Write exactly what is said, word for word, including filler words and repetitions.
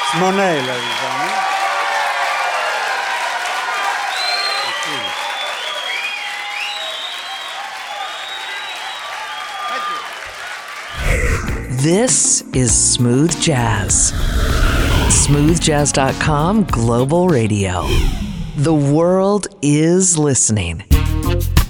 Smonella, diciamo. This is Smooth Jazz. smooth jazz dot com Global Radio. The world is listening.